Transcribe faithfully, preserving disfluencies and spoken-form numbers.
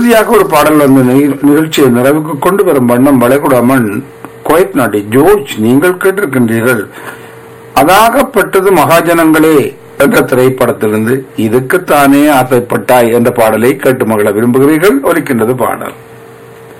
இறுதியாக ஒரு பாடல் வந்து நிக- நிகழ்ச்சியை நிறைவுக்கு கொண்டு வரும் வண்ணம் வளைகுடாமன் குவைத் நாட்டி ஜோர்ஜ் நீங்கள் கேட்டிருக்கின்றீர்கள். அதாகப்பட்டது மகாஜனங்களே என்ற திரைப்படத்திலிருந்து இதுக்குத்தானே ஆசைப்பட்டாய் என்ற பாடலை கேட்டு மகள விரும்புகிறீர்கள். ஒலிக்கின்றது பாடல்.